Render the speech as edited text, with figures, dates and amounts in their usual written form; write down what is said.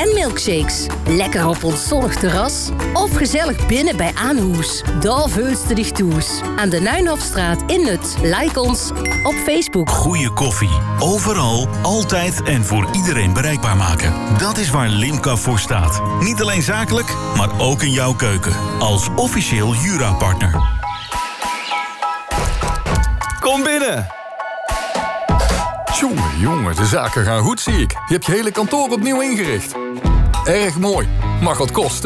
en milkshakes. Lekker op ons zonnig terras of gezellig binnen bij Aanhoes. Daar veulste dich toes. Aan de Nuinhofstraat in Nut. Like ons op Facebook. Goeie koffie. Overal, altijd en voor iedereen bereikbaar maken. Dat is waar Limca voor staat. Niet alleen zakelijk, maar ook in jouw keuken. Als officieel Jura-partner. Kom binnen! Jongen, de zaken gaan goed, zie ik. Je hebt je hele kantoor opnieuw ingericht. Erg mooi. Mag wat kosten?